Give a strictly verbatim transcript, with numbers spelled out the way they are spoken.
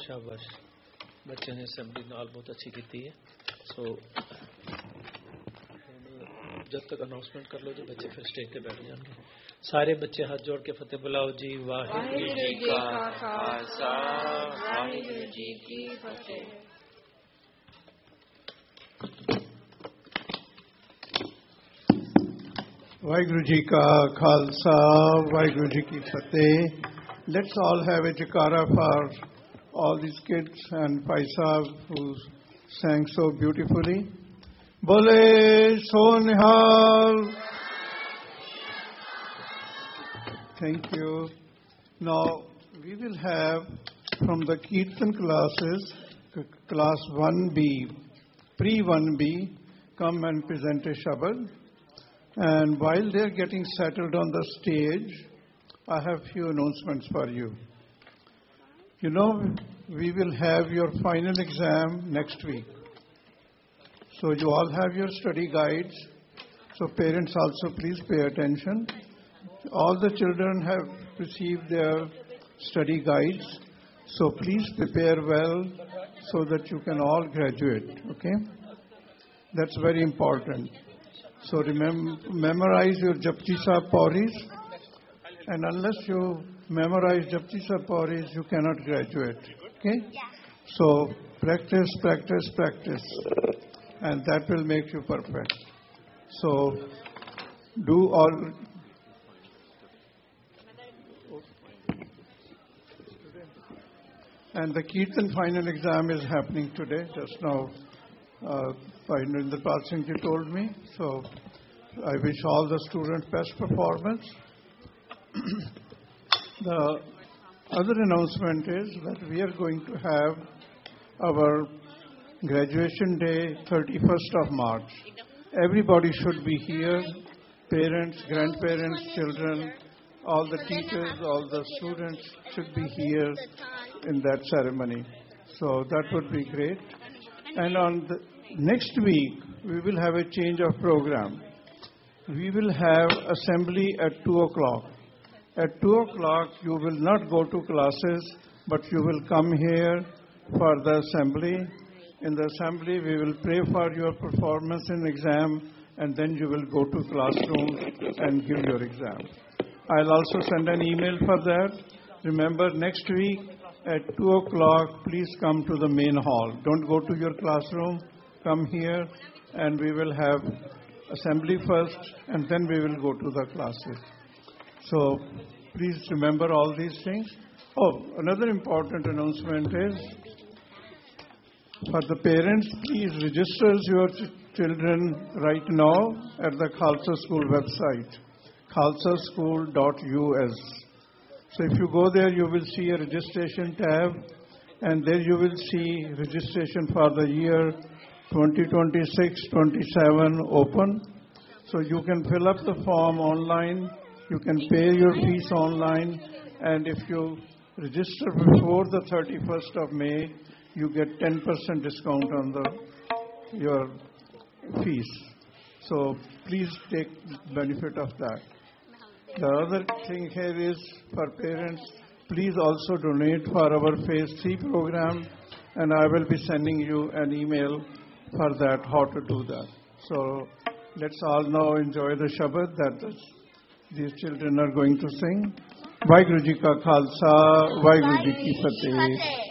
शाबाश बच्चे ने असेंबली नाल बहुत अच्छी की है। सो जब तक अनाउंसमेंट कर लो तो बच्चे फिर स्टेज पे बैठ जाएंगे। सारे बच्चे हाथ जोड़ के फतेह बुलाओ जी। वाहिगुरु जी का खालसा वाहिगुरु जी की फतेह। वाहिगुरु जी का खालसा वाहिगुरु जी की फतेह। Let's all have a jayakara for all these kids and Pai Sahab who sang so beautifully. Bole so nihal. Thank you. Now we will have from the Kirtan classes, class one B, pre one B, come and present a Shabad. And while they're getting settled on the stage, I have few announcements for you. You know, we will have your final exam next week. So you all have your study guides. So parents also please pay attention. All the children have received their study guides. So please prepare well so that you can all graduate. Okay? That's very important. So remember, memorize your Japji Sahib Pauris. And unless you memorize Japji Sahib Pauris, you cannot graduate. Okay? So practice, practice, practice. And that will make you perfect. So do all. And the Kirtan final exam is happening today. Just now, uh, Narendra Pal Singh ji told me. So I wish all the students best performance. The other announcement is that we are going to have our graduation day thirty-first of March. Everybody should be here. Parents, grandparents, children, all the teachers, all the students should be here in that ceremony. So that would be great. And on the next week, we will have a change of program. We will have assembly at two o'clock. At two o'clock, you will not go to classes, but you will come here for the assembly. In the assembly, we will pray for your performance in exam, and then you will go to classroom and give your exam. I'll also send an email for that. Remember, next week at two o'clock, please come to the main hall. Don't go to your classroom. Come here, and we will have assembly first, and then we will go to the classes. So please remember all these things. Oh, another important announcement is for the parents, please register your ch- children right now at the Khalsa School website, khalsa school dot U S. So if you go there, you will see a registration tab, and there you will see registration for the year twenty twenty-six twenty-seven open. So you can fill up the form online. You can pay your fees online, and if you register before the thirty-first of May, you get ten percent discount on the your fees. So please take benefit of that. The other thing here is for parents, please also donate for our phase three program, and I will be sending you an email for that, how to do that. So let's all now enjoy the Shabad that is these children are going to sing. Vaheguru Ji Ka Khalsa, Vaheguru Ji Ki Fateh.